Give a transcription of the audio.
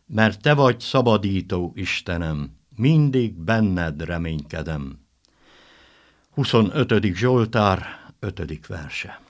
mert te vagy szabadító Istenem, mindig benned reménykedem. 25. Zsoltár, 5. verse.